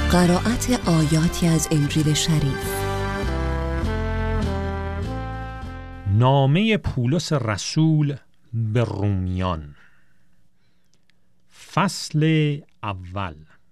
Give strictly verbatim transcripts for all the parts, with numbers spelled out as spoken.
قرائت آیاتی از انجیل شریف. نامه پولس رسول به رومیان، فصل اول.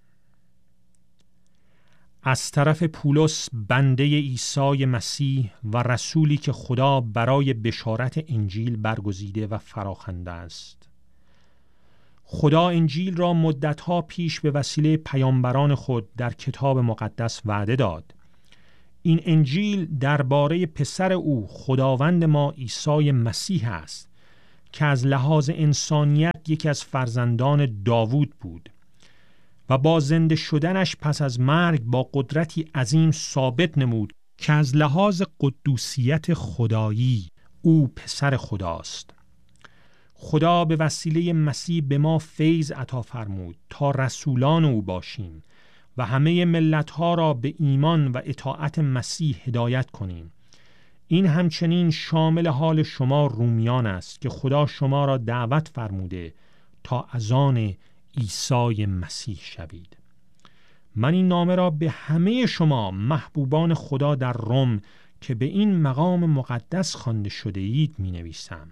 از طرف پولس، بنده عیسی مسیح و رسولی که خدا برای بشارت انجیل برگزیده و فراخوانده است. خدا انجیل را مدتها پیش به وسیله پیامبران خود در کتاب مقدس وعده داد. این انجیل درباره پسر او، خداوند ما عیسی مسیح است که از لحاظ انسانیت یکی از فرزندان داوود بود و با زنده شدنش پس از مرگ با قدرتی عظیم ثابت نمود که از لحاظ قدوسیت خدایی او پسر خداست. خدا به وسیله مسیح به ما فیض عطا فرمود تا رسولان او باشیم و همه ملت‌ها را به ایمان و اطاعت مسیح هدایت کنیم. این همچنین شامل حال شما رومیان است که خدا شما را دعوت فرموده تا از آن عیسی مسیح شوید. من این نامه را به همه شما محبوبان خدا در روم که به این مقام مقدس خوانده شده اید می نویسم.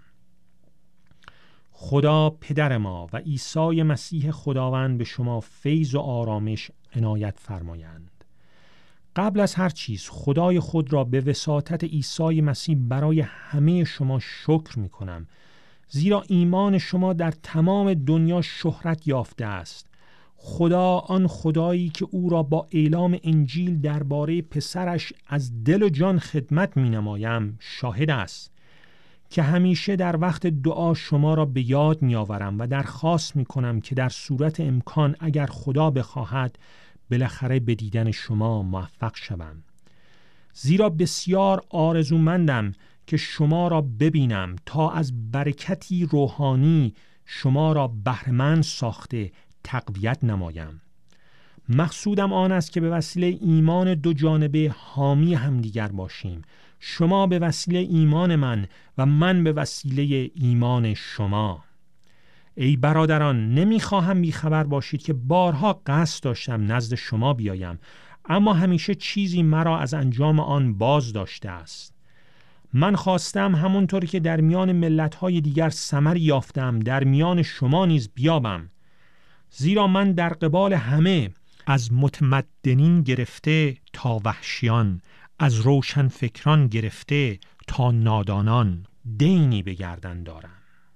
خدا پدر ما و عیسی مسیح خداوند به شما فیض و آرامش عنایت فرمایند. قبل از هر چیز خدای خود را به وساطت عیسی مسیح برای همه شما شکر می کنم، زیرا ایمان شما در تمام دنیا شهرت یافته است. خدا، آن خدایی که او را با اعلام انجیل درباره پسرش از دل و جان خدمت می نمایم، شاهد است که همیشه در وقت دعا شما را به یاد می آورم و درخواست می کنم که در صورت امکان اگر خدا بخواهد بالاخره به دیدن شما موفق شوم، زیرا بسیار آرزومندم که شما را ببینم تا از برکتی روحانی شما را بهره‌مند ساخته تقویت نمایم. مقصودم آن است که به وسیله ایمان دو جانبه حامی همدیگر باشیم، شما به وسیله ایمان من و من به وسیله ایمان شما. ای برادران، نمیخواهم بیخبر باشید که بارها قصد داشتم نزد شما بیایم، اما همیشه چیزی مرا از انجام آن باز داشته است. من خواستم همونطور که در میان ملت‌های دیگر ثمری یافتم در میان شما نیز بیابم، زیرا من در قبال همه، از متمدنین گرفته تا وحشیان، از روشن فکران گرفته تا نادانان، دینی به گردن دارم.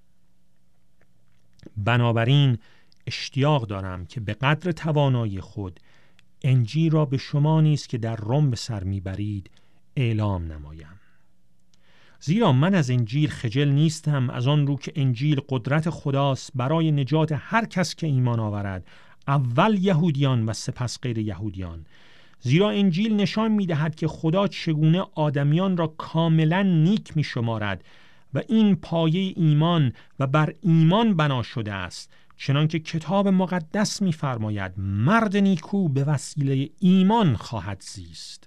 بنابراین اشتیاق دارم که به قدر توانایی خود انجیل را به شما نیز که در روم به سر میبرید اعلام نمایم. زیرا من از انجیل خجل نیستم، از آن رو که انجیل قدرت خداست برای نجات هر کس که ایمان آورد، اول یهودیان و سپس غیر یهودیان. زیرا انجیل نشان می‌دهد که خدا چگونه آدمیان را کاملا نیک می‌شمارد و این پایه ایمان و بر ایمان بنا شده است، چنانکه کتاب مقدس می‌فرماید مرد نیکو به وسیله ایمان خواهد زیست.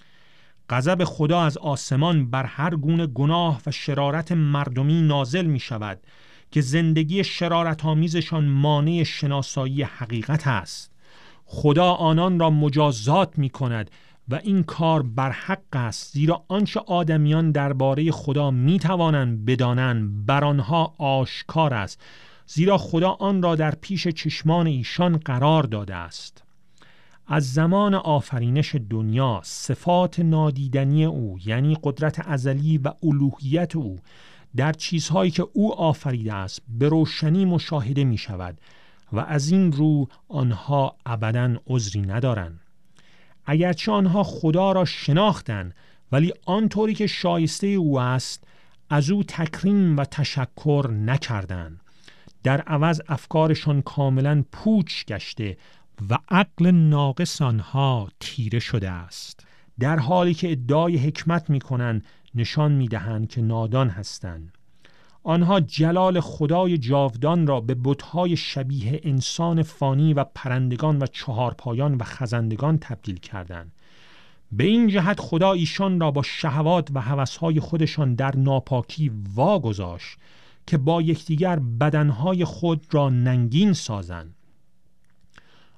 غضب خدا از آسمان بر هر گونه گناه و شرارت مردمی نازل می‌شود که زندگی شرارت‌آمیزشان مانع شناسایی حقیقت است. خدا آنان را مجازات می کند و این کار بر حق است، زیرا آنچه آدمیان درباره خدا می توانند بدانند بر آنها آشکار است، زیرا خدا آن را در پیش چشمان ایشان قرار داده است. از زمان آفرینش دنیا صفات نادیدنی او، یعنی قدرت ازلی و الوهیت او در چیزهایی که او آفریده است به روشنی مشاهده می شود و از این رو آنها ابداً عذری ندارند. اگرچه آنها خدا را شناختند، ولی آنطوری که شایسته او است از او تکریم و تشکر نکردند. در عوض افکارشان کاملاً پوچ گشته و عقل ناقص آنها تیره شده است. در حالی که ادعای حکمت می کنند، نشان می دهند که نادان هستند. آنها جلال خدای جاودان را به بت‌های شبیه انسان فانی و پرندگان و چهارپایان و خزندگان تبدیل کردند. به این جهت خدا ایشان را با شهوات و هوس‌های خودشان در ناپاکی واگذاشت که با یکدیگر بدنهای خود را ننگین سازند.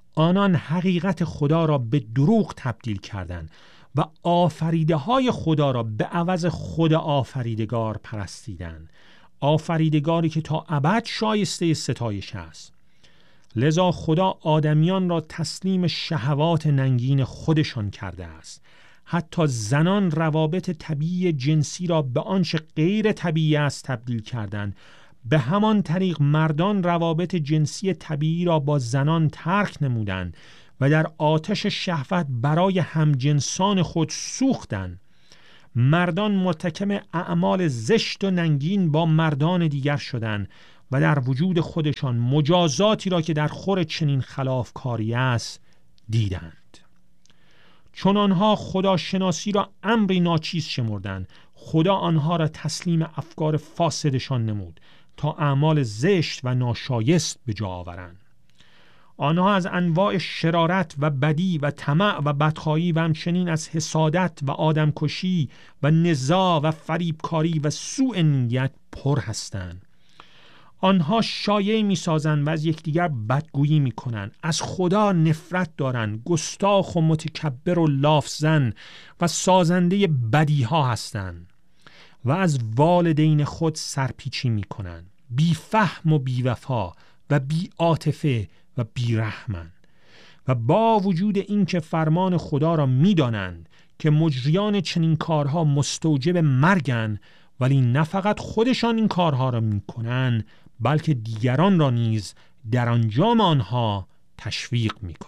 آنان حقیقت خدا را به دروغ تبدیل کردند و آفریده های خدا را به عوض خود آفریدگار پرستیدند، آفریدگاری که تا ابد شایسته ستایش است. لذا خدا آدمیان را تسلیم شهوات ننگین خودشان کرده است. حتی زنان روابط طبیعی جنسی را به آنچه غیر طبیعی است تبدیل کردند. به همان طریق مردان روابط جنسی طبیعی را با زنان ترک نمودند و در آتش شهوت برای همجنسان خود سوختند. مردان مرتکب اعمال زشت و ننگین با مردان دیگر شدند و در وجود خودشان مجازاتی را که در خور چنین خلافکاری است دیدند. چون آنها خدا شناسی را امری ناچیز شمردند، خدا آنها را تسلیم افکار فاسدشان نمود تا اعمال زشت و ناشایست به جا آورند. آنها از انواع شرارت و بدی و طمع و بدخواهی و همچنین از حسادت و آدمکشی و نزاع و فریبکاری و سوء نیت پر هستند. آنها شایعه می سازند و از یکدیگر بدگویی می کنند، از خدا نفرت دارند، گستاخ و متکبر و لافزن و سازنده بدی ها هستند و از والدین خود سرپیچی می کنند، بی فهم و بی وفا و بی عاطفه و بی رحمن. و با وجود اینکه فرمان خدا را می دانند که مجریان چنین کارها مستوجب مرگند، ولی نه فقط خودشان این کارها را می کنند بلکه دیگران را نیز در انجام آنها تشویق می کنند.